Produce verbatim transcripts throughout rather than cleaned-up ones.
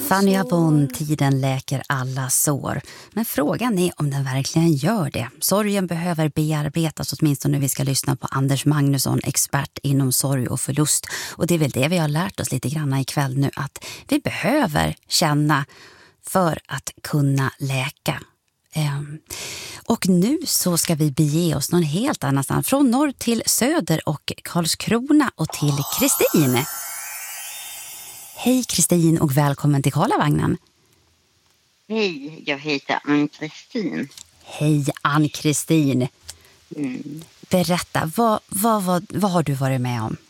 Fanny Avon, tiden läker alla sår. Men frågan är om den verkligen gör det. Sorgen behöver bearbetas, åtminstone när vi ska lyssna på Anders Magnusson, expert inom sorg och förlust. Och det är väl det vi har lärt oss lite grann ikväll nu, att vi behöver känna för att kunna läka. Um, och nu så ska vi bege oss någon helt annanstans, från norr till söder och Karlskrona och till Kristin. Hej Kristin och välkommen till Karlavagnen. Hej, jag heter Ann-Kristin. Hej Ann-Kristin. Mm. Berätta, vad, vad, vad, vad har du varit med om?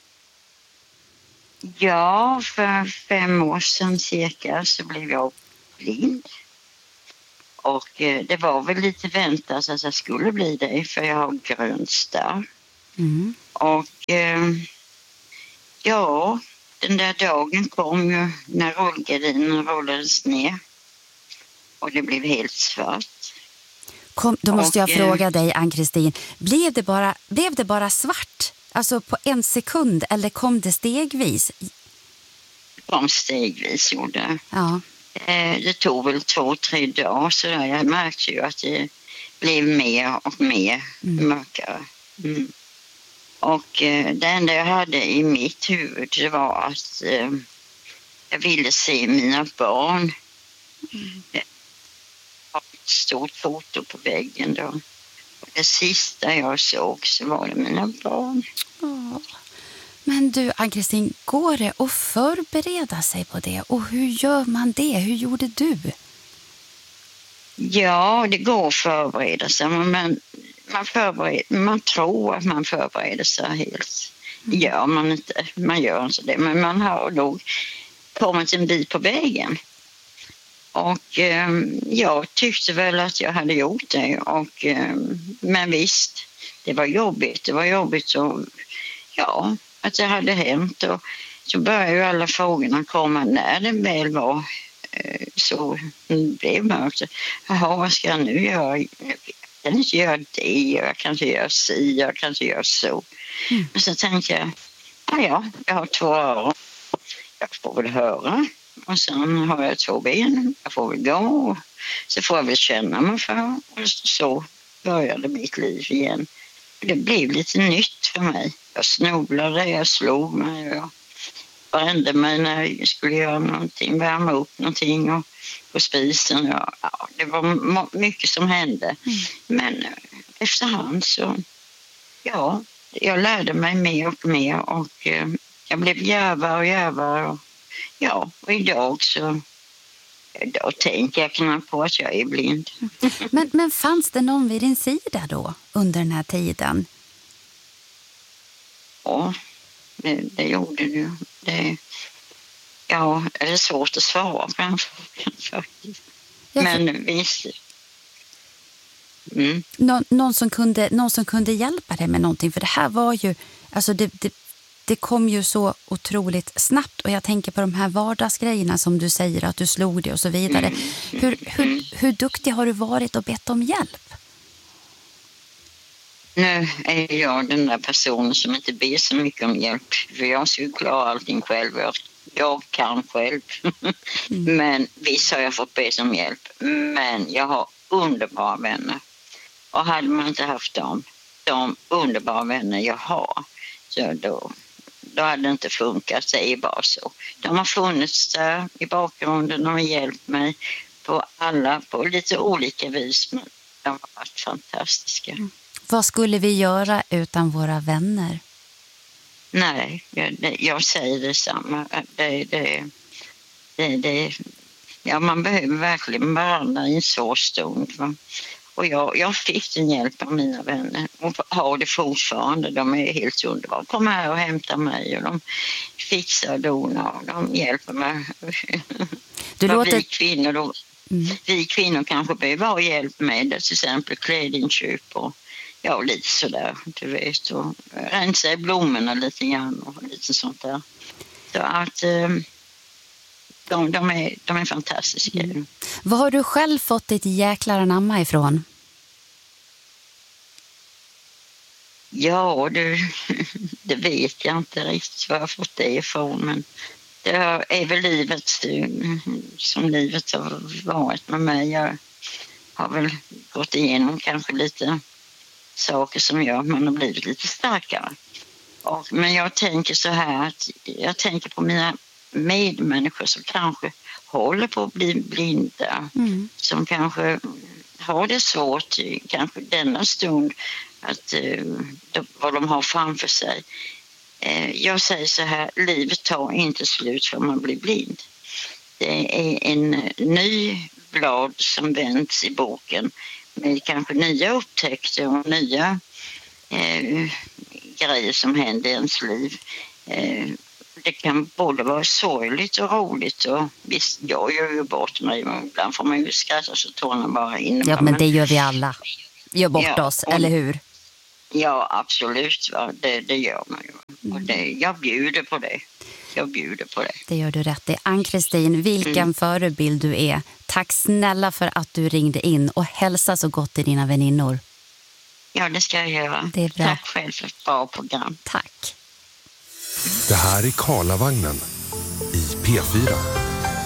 Ja, för fem år sedan cirka så blev jag blind. Och eh, det var väl lite väntat att jag skulle bli det, för jag har grön starr. Mm. Och eh, ja, den där dagen kom ju när rullgardinen rullades ner. Och det blev helt svart. Kom, då måste jag och, fråga eh, dig Ann-Kristin, blev det, bara, blev det bara svart? Alltså på en sekund, eller kom det stegvis? Det kom stegvis, gjorde. Ja. Eh, det tog väl två, tre dagar, så där. Jag märkte ju att det blev mer och mer Mm. mörkare. Mm. Och eh, det enda jag hade i mitt huvud, det var att eh, jag ville se mina barn. Mm. Jag har ett stort foto på väggen då. Och det sista jag såg så var det mina barn. Åh. Men du Ann-Kristin, går det att förbereda sig på det? Och hur gör man det? Hur gjorde du? Ja, det går att förbereda sig, men man, förbereder, man tror att man förbereder sig helt. Det gör man inte. Man gör inte det, men man har nog kommit en bit på vägen. Och eh, jag tyckte väl att jag hade gjort det. Och, eh, men visst, det var jobbigt. Det var jobbigt och, ja, att det hade hänt. Och så började ju alla frågorna komma när det väl var eh, så det blev mörkt. Jaha, vad ska jag nu göra? Jag kan inte göra det, jag kan inte göra si, jag kan inte göra så. Mm. Men så tänkte jag, ja, ja, jag har två öron. Jag får väl höra. Och sen har jag två ben, jag får väl gå. Så får jag väl känna mig för. Och så började mitt liv igen. Det blev lite nytt för mig. Jag snubblade, jag slog mig. Jag brände mig när jag skulle göra någonting, värma upp någonting och på spisen. Ja, ja, det var mycket som hände. Mm. Men efterhand så, ja, jag lärde mig mer och mer. Och eh, jag blev djärvare och djärvare. Och, ja, och idag så då tänker jag knappt på att jag är blind. Men, men fanns det någon vid din sida då under den här tiden? Ja, det, det gjorde det. det. Ja, det är svårt att svara på den frågan faktiskt. Ja, för... Men visst. Mm. Nå, någon, som kunde, någon som kunde hjälpa dig med någonting. För det här var ju, alltså det, det, det kom ju så otroligt snabbt. Och jag tänker på de här vardagsgrejerna som du säger, att du slog dig och så vidare. Mm. Hur, hur, hur duktig har du varit och bett om hjälp? Nu är jag den där personen som inte ber så mycket om hjälp. För jag ska ju klara allting själv. Jag, jag kan själv. Mm. Men visst har jag fått be om hjälp. Men jag har underbara vänner. Och hade man inte haft dem, de underbara vänner jag har, så då, då hade det inte funkat. Det är bara så. De har funnits där i bakgrunden och hjälpt mig på alla, på lite olika vis. Men de har varit fantastiska. Mm. Vad skulle vi göra utan våra vänner? Nej, jag, det, jag säger detsamma. Det, det, det, det, ja, man behöver verkligen varandra i en så stund. Va? Och jag, jag fick den hjälp av mina vänner och har det fortfarande. De är helt underbara. Kom här och hämta mig och de fixar och donar och de hjälper mig. Du låter... vi, kvinnor då, mm. vi kvinnor kanske behöver ha hjälp med det, till exempel klädinköp och ja, lite sådär, du vet. Och rensa i blommorna lite grann och lite sånt där. Så att de, de, är, de är fantastiska. Mm. Vad har du själv fått ditt jäklar anamma ifrån? Ja, du, det vet jag inte riktigt var jag fått det ifrån. Men det är väl livet som livet har varit med mig. Jag har väl gått igenom kanske lite saker som gör att man har blivit lite starkare. Och, men jag tänker så här att jag tänker på mina medmänniskor som kanske håller på att bli blinda. Mm. Som kanske har det svårt, kanske denna stund, att uh, vad de har framför sig. Uh, jag säger så här, livet tar inte slut för man blir blind. Det är en ny blad som vänds i boken med kanske nya upptäckter och nya uh, grejer som händer i ens liv. Uh, det kan både vara sorgligt och roligt, och visst, jag gör ju bort mig, och ibland får man ju skratta så tårna bara in. Ja, men det gör vi alla. Gör bort ja, oss, och, eller hur? Ja, absolut. Va? Det, det gör man ju. Och det, jag bjuder på det. Jag bjuder på det. Det gör du rätt i. Ann-Kristin, vilken mm. förebild du är. Tack snälla för att du ringde in, och hälsa så gott till dina väninnor. Ja, det ska jag göra. Det är bra. Tack själv för ett bra program. Tack. Det här är Karlavagnen i P fyra.